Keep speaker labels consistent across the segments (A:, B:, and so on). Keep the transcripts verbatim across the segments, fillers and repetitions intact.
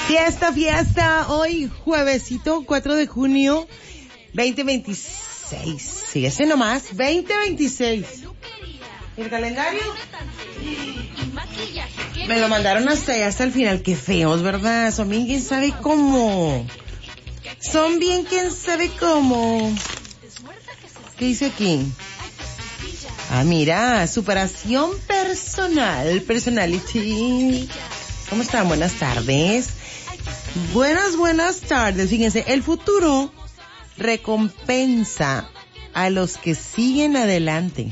A: Fiesta, fiesta, hoy juevesito cuatro de junio veinte veintiséis. Sí, ese nomás, veinte veintiséis. ¿El calendario? Me lo mandaron hasta allá, hasta el final. Qué feos, ¿verdad? Son bien quién sabe cómo. Son bien quién sabe cómo. ¿Qué dice aquí? Ah, mira, superación personal, personality. ¿Cómo están? Buenas tardes. Buenas, buenas tardes. Fíjense, el futuro recompensa a los que siguen adelante.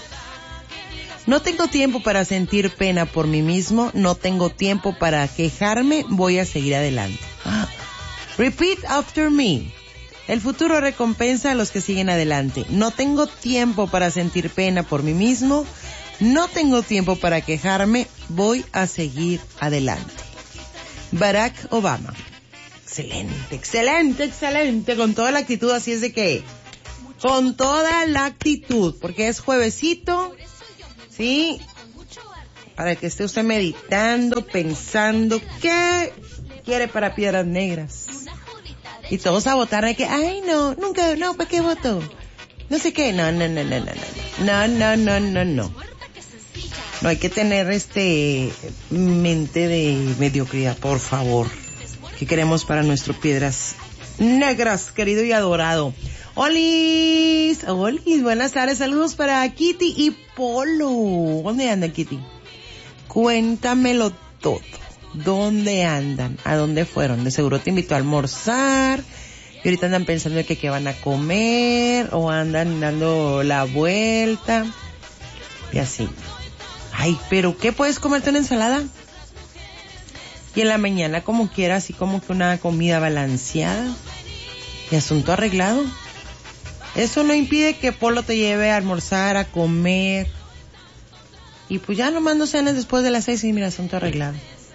A: No tengo tiempo para sentir pena por mí mismo, no tengo tiempo para quejarme, voy a seguir adelante. Ah. Repeat after me. El futuro recompensa a los que siguen adelante. No tengo tiempo para sentir pena por mí mismo, no tengo tiempo para quejarme, voy a seguir adelante. Barack Obama. Excelente, excelente, excelente, con toda la actitud, así es de que, con toda la actitud, porque es juevesito, ¿sí? Para que esté usted meditando, pensando, ¿qué quiere para Piedras Negras? Y todos a votar de que, ay no, nunca, no, ¿para qué voto? No sé qué, no, no, no, no, no, no, no, no, no, no. No hay que tener este mente de mediocridad, por favor. ¿Qué queremos para nuestro Piedras Negras, querido y adorado? Olis, olis, buenas tardes, saludos para Kitty y Polo. ¿Dónde anda Kitty? Cuéntamelo todo. ¿Dónde andan? ¿A dónde fueron? De seguro te invitó a almorzar y ahorita andan pensando que qué van a comer o andan dando la vuelta y así. Ay, pero ¿qué puedes comerte una ensalada? Y en la mañana como quiera, así como que una comida balanceada y asunto arreglado. Eso no impide que Polo te lleve a almorzar, a comer. Y pues ya nomás no cenes después de las seis y mira, asunto arreglado.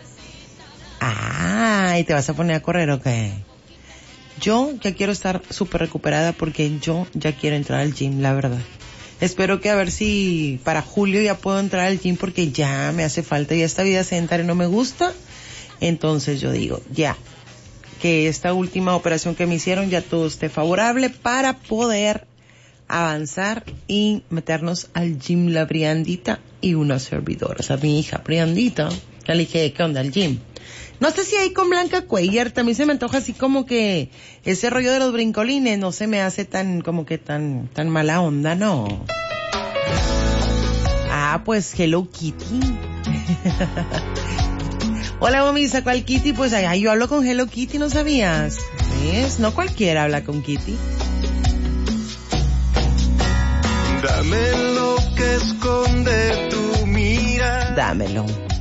A: Ah, ¿y te vas a poner a correr o qué? Yo ya quiero estar súper recuperada porque yo ya quiero entrar al gym, la verdad. Espero que a ver si para julio ya puedo entrar al gym porque ya me hace falta y esta vida sedentaria no me gusta. Entonces yo digo, ya, que esta última operación que me hicieron ya todo esté favorable para poder avanzar y meternos al gym, la Briandita y una servidora. O sea, mi hija Briandita, ya le dije, ¿qué onda el gym? No sé si hay con Blanca Cuellar, también se me antoja así como que ese rollo de los brincolines no se me hace tan, como que tan, tan mala onda, ¿no? Ah, pues Hello Kitty. Hola, mamisa, ¿cuál Kitty? Pues allá yo hablo con Hello Kitty, ¿no sabías? ¿Ves? No cualquiera habla con Kitty.
B: Dame lo que esconde tu mirada.
A: Dámelo.